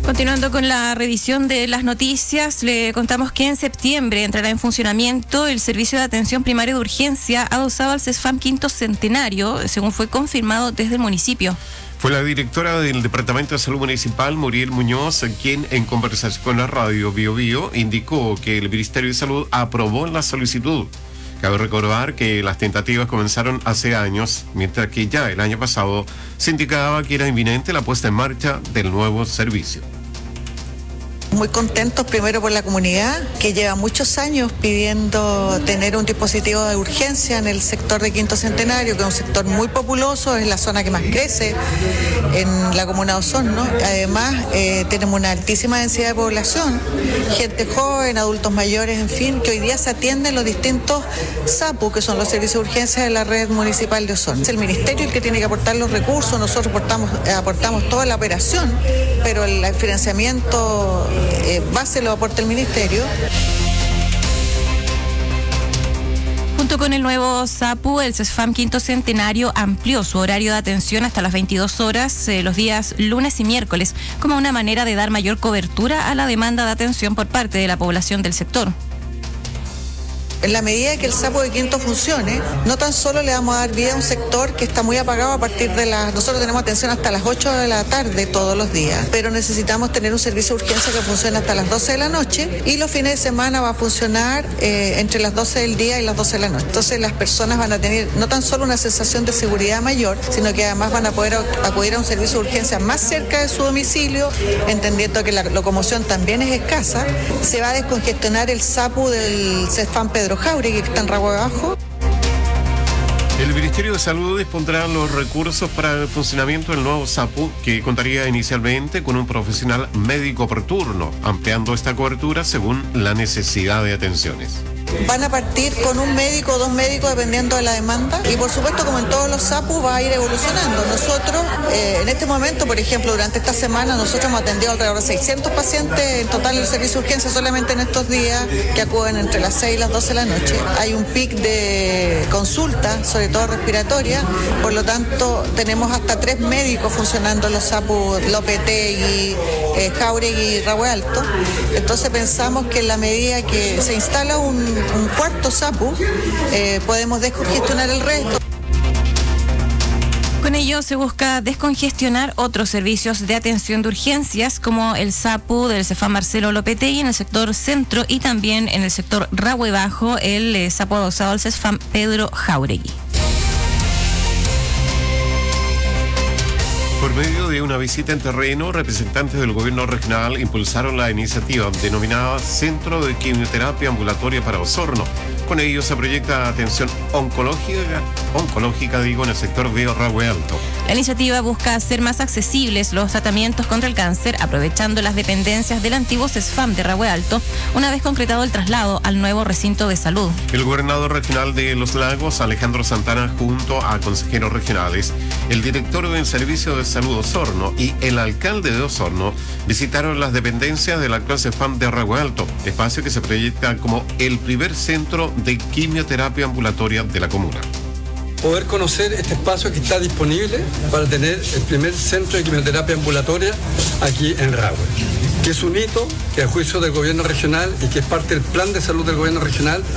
Continuando con la revisión de las noticias, le contamos que en septiembre entrará en funcionamiento el servicio de atención primaria de urgencia adosado al CESFAM Quinto Centenario, según fue confirmado desde el municipio. Fue la directora del Departamento de Salud Municipal, Muriel Muñoz, quien en conversación con la radio Bio Bio indicó que el Ministerio de Salud aprobó la solicitud. Cabe recordar que las tentativas comenzaron hace años, mientras que ya el año pasado se indicaba que era inminente la puesta en marcha del nuevo servicio. Muy contentos primero por la comunidad que lleva muchos años pidiendo tener un dispositivo de urgencia en el sector de Quinto Centenario, que es un sector muy populoso, es la zona que más crece en la comuna de Osorno. Además, tenemos una altísima densidad de población, gente joven, adultos mayores, en fin, que hoy día se atienden los distintos SAPU, que son los servicios de urgencia de la red municipal de Osorno. Es el ministerio el que tiene que aportar los recursos, nosotros aportamos toda la operación, pero el financiamiento base lo aporta el ministerio. Junto con el nuevo SAPU, el CESFAM Quinto Centenario amplió su horario de atención hasta las 22 horas los días lunes y miércoles, como una manera de dar mayor cobertura a la demanda de atención por parte de la población del sector. En la medida que el SAPU de Quinto funcione, no tan solo le vamos a dar vida a un sector que está muy apagado a partir de nosotros tenemos atención hasta las 8 de la tarde todos los días, pero necesitamos tener un servicio de urgencia que funcione hasta las 12 de la noche y los fines de semana va a funcionar entre las 12 del día y las 12 de la noche. Entonces las personas van a tener no tan solo una sensación de seguridad mayor, sino que además van a poder acudir a un servicio de urgencia más cerca de su domicilio, entendiendo que la locomoción también es escasa. Se va a descongestionar el SAPU del CESFAM Pedro Jáuregui, que está en Rahue Bajo. El Ministerio de Salud dispondrá los recursos para el funcionamiento del nuevo SAPU, que contaría inicialmente con un profesional médico por turno, ampliando esta cobertura según la necesidad de atenciones. Van a partir con un médico o dos médicos dependiendo de la demanda y por supuesto como en todos los SAPU va a ir evolucionando. Nosotros en este momento, por ejemplo, durante esta semana nosotros hemos atendido alrededor de 600 pacientes en total en el servicio de urgencia solamente en estos días que acuden entre las 6 y las 12 de la noche. Hay un pic de consultas, sobre todo respiratoria, por lo tanto tenemos hasta 3 médicos funcionando en los SAPU Lopetegui, Jáuregui y Rahue Alto. Entonces pensamos que en la medida que se instala un cuarto SAPU, podemos descongestionar el resto. Con ello se busca descongestionar otros servicios de atención de urgencias como el SAPU del CESFAM Marcelo Lopetegui en el sector centro y también en el sector Rahue Bajo el SAPU adosado al CESFAM Pedro Jáuregui. Por medio de una visita en terreno, representantes del gobierno regional impulsaron la iniciativa denominada Centro de Quimioterapia Ambulatoria para Osorno. Con ello se proyecta atención oncológica en el sector de Rahue Alto. La iniciativa busca hacer más accesibles los tratamientos contra el cáncer, aprovechando las dependencias del antiguo CESFAM de Rahue Alto, una vez concretado el traslado al nuevo recinto de salud. El gobernador regional de Los Lagos, Alejandro Santana, junto a consejeros regionales, el director del Servicio de Salud Osorno y el alcalde de Osorno visitaron las dependencias del actual CESFAM de Rahue Alto, espacio que se proyecta como el primer centro de quimioterapia ambulatoria de la comuna. Poder conocer este espacio que está disponible para tener el primer centro de quimioterapia ambulatoria aquí en Rahue, que es un hito que a juicio del gobierno regional y que es parte del plan de salud del gobierno regional